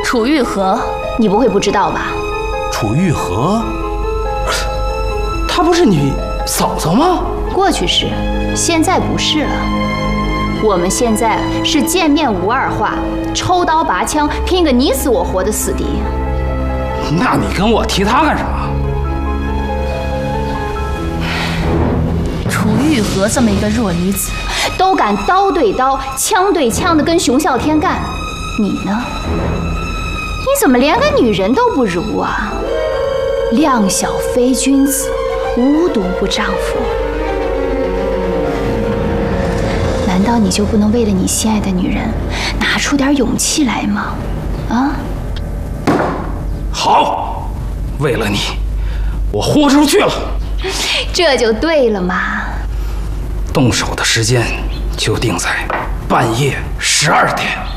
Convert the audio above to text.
楚玉和，你不会不知道吧？ 楚玉和，她不是你嫂嫂吗？ 过去是，现在不是了。我们现在是见面无二话，抽刀拔枪，拼个你死我活的死敌。 那你跟我提她干什么？ 楚玉和这么一个弱女子，都敢刀对刀、枪对枪的跟熊啸天干，你呢？你怎么连个女人都不如啊？量小非君子，无毒不丈夫。难道你就不能为了你心爱的女人，拿出点勇气来吗？啊？ 好，为了你，我豁出去了。 这就对了嘛。 动手的时间就定在半夜12点。